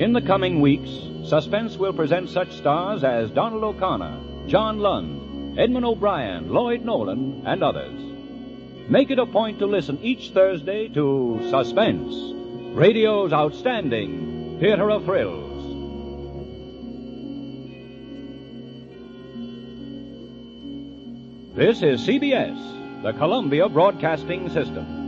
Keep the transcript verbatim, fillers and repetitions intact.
In the coming weeks, Suspense will present such stars as Donald O'Connor, John Lund, Edmund O'Brien, Lloyd Nolan, and others. Make it a point to listen each Thursday to Suspense, radio's outstanding theater of thrills. This is C B S, the Columbia Broadcasting System.